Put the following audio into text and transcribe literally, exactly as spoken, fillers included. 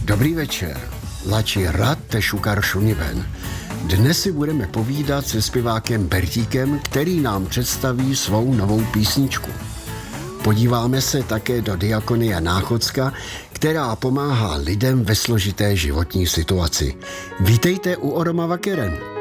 Dobrý večer, lači rad te šukar šuniben. Dnes si budeme povídat se zpěvákem Bertíkem, který nám představí svou novou písničku. Podíváme se také do Diakonie Náchodska, která pomáhá lidem ve složité životní situaci. Vítejte u Oroma Vakeren,